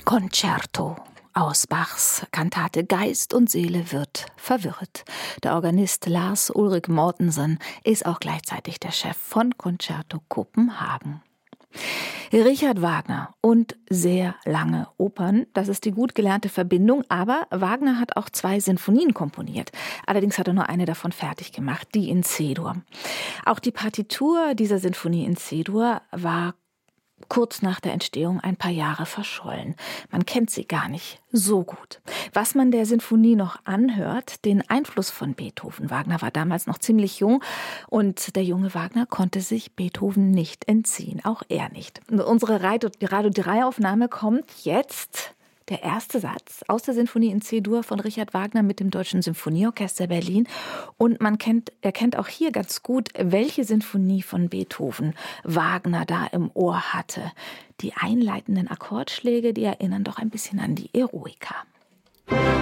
Concerto aus Bachs Kantate Geist und Seele wird verwirrt. Der Organist Lars Ulrik Mortensen ist auch gleichzeitig der Chef von Concerto Kopenhagen. Richard Wagner und sehr lange Opern, das ist die gut gelernte Verbindung, aber Wagner hat auch 2 Sinfonien komponiert. Allerdings hat er nur eine davon fertig gemacht, die in C-Dur. Auch die Partitur dieser Sinfonie in C-Dur war kurz nach der Entstehung ein paar Jahre verschollen. Man kennt sie gar nicht so gut. Was man der Sinfonie noch anhört, den Einfluss von Beethoven. Wagner war damals noch ziemlich jung und der junge Wagner konnte sich Beethoven nicht entziehen, auch er nicht. Unsere Radio 3 Aufnahme kommt jetzt. Der erste Satz aus der Sinfonie in C-Dur von Richard Wagner mit dem Deutschen Symphonieorchester Berlin. Und man erkennt auch hier ganz gut, welche Sinfonie von Beethoven Wagner da im Ohr hatte. Die einleitenden Akkordschläge, die erinnern doch ein bisschen an die Eroica.